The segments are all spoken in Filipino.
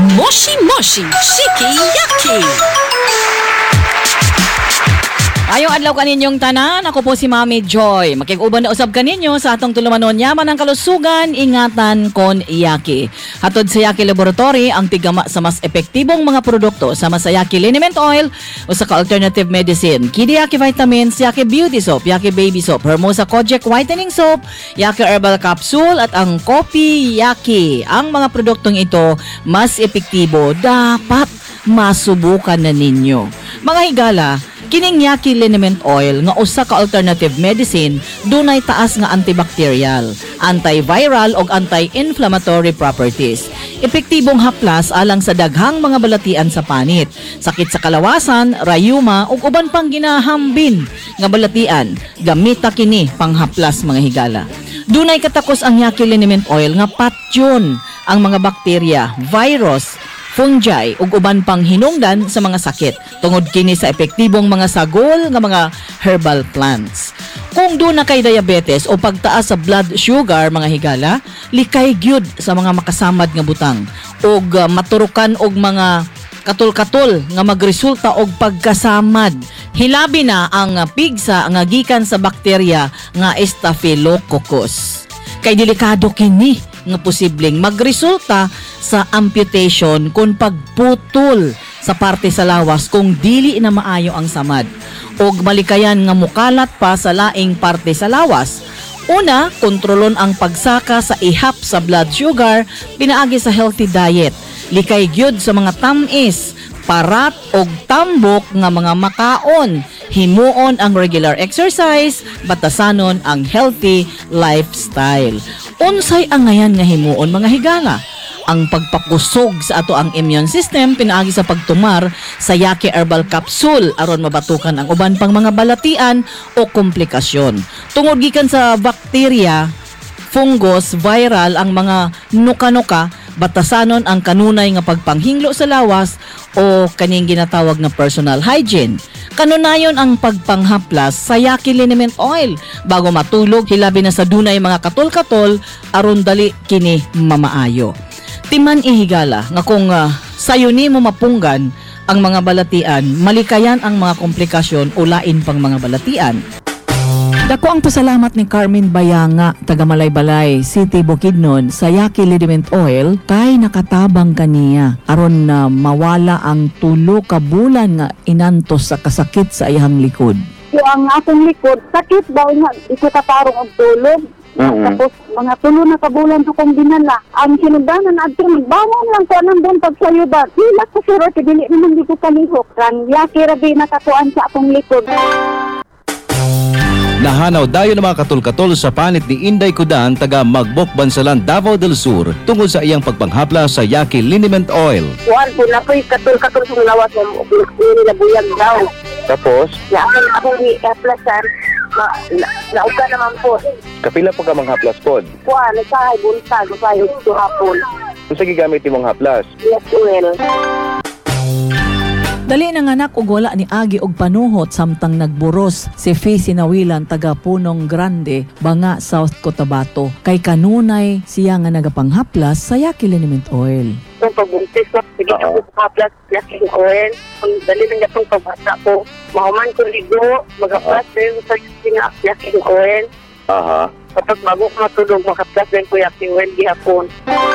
Moshi Moshi Shiki Yaki. Ayong adlaw kaninyong tanan, ako po si Mami Joy. Makig-uban na usab kaninyo sa atong tulumanon yaman ang kalusugan, ingatan kon Yaki. Hatod sa Yaki Laboratory ang tigama sa mas epektibong mga produkto sama sa Yaki Liniment Oil o sa alternative medicine. Kidi Yaki Vitamins, Yaki Beauty Soap, Yaki Baby Soap, Hermosa Kojic Whitening Soap, Yaki Herbal Capsule at ang Kopi Yaki. Ang mga produktong ito mas epektibo, dapat masubukan na ninyo. Mga higala, kining Yaki Liniment Oil nga usa ka alternative medicine dunay taas nga antibacterial, antiviral ug anti-inflammatory properties. Epektibong haplas alang sa daghang mga balatian sa panit, sakit sa kalawasan, rayuma ug uban pang ginahambin nga balatian. Gamita kini panghaplas mga higala. Dunay katakos ang Yaki Liniment Oil nga patyon ang mga bakterya, virus, fungi ug uban pang hinungdan sa mga sakit tungod kini sa epektibong mga sagol nga mga herbal plants. Kung doon na kay diabetes o pagtaas sa blood sugar mga higala, likay gyud sa mga makasamad nga butang ug maturukan og mga katul-katul nga magresulta og pagkasamad. Hilabi na ang pigsa nga gikan sa bakterya nga Staphylococcus. Kay delikado kini nga posibleng magresulta sa amputation kung pagputol sa parte sa lawas kung dili na maayo ang samad og malikayan nga mukalat pa sa laing parte sa lawas. Una, kontrolon ang pagsaka sa ihap sa blood sugar pinaagi sa healthy diet. Likay gyud sa mga tamis, parat og tambok nga mga makaon. Himuon ang regular exercise, batasanon ang healthy lifestyle. Unsay ang ngayan nga himuon mga higala? Ang pagpakusog sa ato ang immune system pinaagi sa pagtumar sa Yaki Herbal Capsule aron mabatukan ang uban pang mga balatian o komplikasyon. Tungod gikan sa bakterya, fungus, viral ang mga nuka-nuka, batasanon ang kanunay nga pagpanghinglo sa lawas o kaning ginatawag na personal hygiene. Kanunayon ang pagpanghaplas sa Yaki Liniment Oil bago matulog, hilabi na sa dunay mga katol-katol aron dali kini mamaayo. Timan ihigala nga kung sayo ni mo mapunggan ang mga balatian, malikayan ang mga komplikasyon o lain pang mga balatian. Dako ang pasalamat ni Carmen Bayanga, taga Malaybalay City, Bukidnon sa Yaki Liniment Oil kay nakatabang kaniya aron na mawala ang 3 ka bulan nga inantos sa kasakit sa iyang likod. So, ang akong likod, sakit daw nga, ito taparong og tulog. Tapos, mga 3 na kabulan ko kong dinala. Ang sinugdanan at nagbangon lang ko nandun pagsayudan. Hilak ko siro, dili naman di ko kalihok. Ang Yaki rabi nakatuan sa akong likod. Nahanaw dayon ng mga katul-katul sa panit ni Inday Kudan taga Magbok, Bansalan, Davao del Sur tungkol sa iyang pagpanghapla sa Yaki Liniment Oil. Kuhan po na ko'y katul-katul sa lawas ng nilabuyag daw. Tapos, Akong i-aplasan, nauka naman po. kapila pa ka manghaplas pod. Kuhan, nagsahay buntag, nagsahay hapon. Kung sa gigamit imong haplas, Yes, well. Dali nanganak og wala ni agi og panuhot samtang nagburos si Fee Sinawilan taga Punong Grande, Banga, South Cotabato. Kay kanunay siya nga nagapanghaplas sa Yaki Liniment Oil. Kung pagbuntis ko, sige ako kaplas, Yaki Oil. Ang dali ng gatong pagbasa ko, mahuman ko ligo, mag-aplas din sa Yaki Oil. aha. Kapag bago ko matulog, makaplas din ko Yaki Oil gihapon.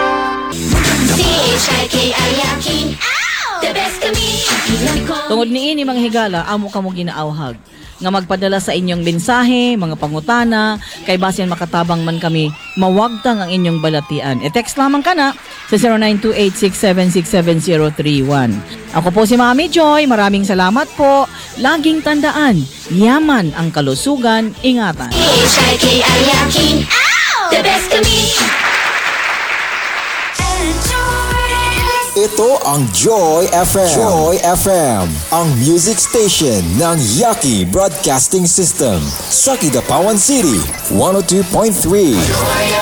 Shiki. The best kami. Tungod niini mga higala, amo kamo ginaawhag nga magpadala sa inyong mensahe, mga pangutana, kay basin makatabang man kami, mawagtang ang inyong balatian. E-text lamang ka na sa 092867673031. Ako po si Mami Joy, maraming salamat po. Laging tandaan, yaman ang kalusugan, ingatan. Shiki. The best kami. Ito ang Joy FM. Joy FM, ang music station ng Yaki Broadcasting System sa Kidapawan City, 102.3.